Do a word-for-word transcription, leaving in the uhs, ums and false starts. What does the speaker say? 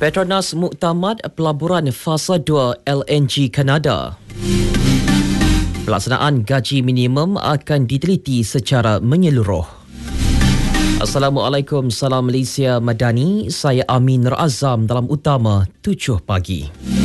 Petronas muktamad pelaburan fasa dua L N G Kanada. Pelaksanaan gaji minimum akan diteliti secara menyeluruh. Assalamualaikum, salam Malaysia Madani. Saya Amin Nur Azam dalam Utama tujuh pagi.